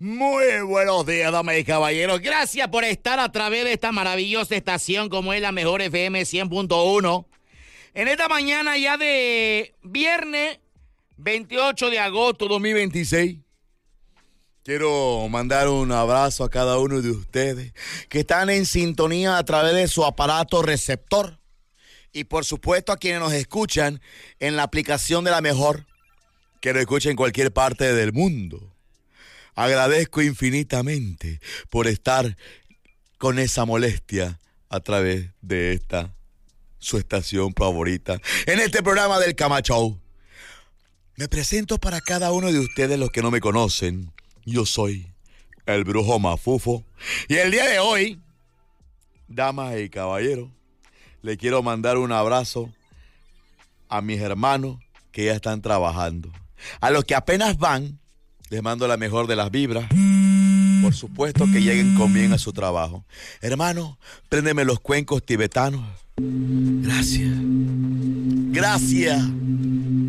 Muy buenos días, damas y caballeros. Gracias por estar a través de esta maravillosa estación como es la Mejor FM 100.1. En esta mañana ya de viernes 28 de agosto 2026. Quiero mandar un abrazo a cada uno de ustedes que están en sintonía a través de su aparato receptor. Y por supuesto a quienes nos escuchan en la aplicación de La Mejor, que nos escuchen en cualquier parte del mundo. Agradezco infinitamente por estar con esa molestia a través de esta, su estación favorita, en este programa del Camacho. Me presento para cada uno de ustedes los que no me conocen. Yo soy el Brujo Mafufo. Y el día de hoy, damas y caballeros, le quiero mandar un abrazo a mis hermanos que ya están trabajando. A los que apenas van, les mando la mejor de las vibras. Por supuesto que lleguen con bien a su trabajo. Hermano, préndeme los cuencos tibetanos. Gracias. Gracias.